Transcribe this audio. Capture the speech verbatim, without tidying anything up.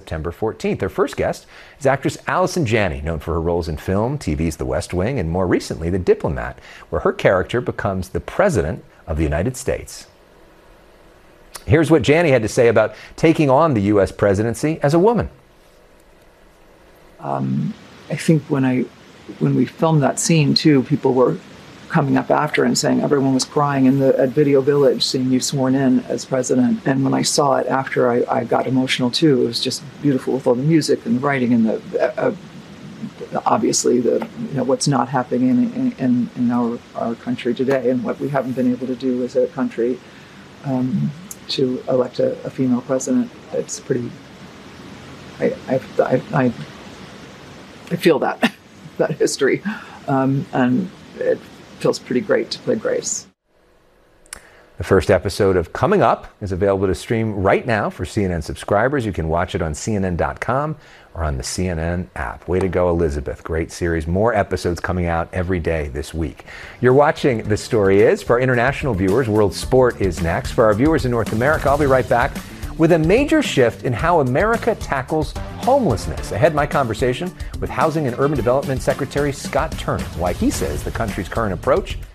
September fourteenth. Our first guest is actress Allison Janney, known for her roles in film, T V's The West Wing, and more recently, The Diplomat, where her character becomes the President of the United States. Here's what Janney had to say about taking on the U S presidency as a woman. Um, I think when I, when we filmed that scene too, people were coming up after and saying everyone was crying in the at Video Village seeing you sworn in as president. And when I saw it after, I, I got emotional too. It was just beautiful with all the music and the writing and the uh, obviously the you know what's not happening in in, in our our country today and what we haven't been able to do as a country um, to elect a, a female president. It's pretty. I I I. I I feel that, that history, um, and it feels pretty great to play Grace. The first episode of Coming Up is available to stream right now for C N N subscribers. You can watch it on C N N dot com or on the C N N app. Way to go, Elizabeth. Great series. More episodes coming out every day this week. You're watching The Story Is. For our international viewers, World Sport is next. For our viewers in North America, I'll be right back with a major shift in how America tackles homelessness. Ahead, my conversation with Housing and Urban Development Secretary Scott Turner, why he says the country's current approach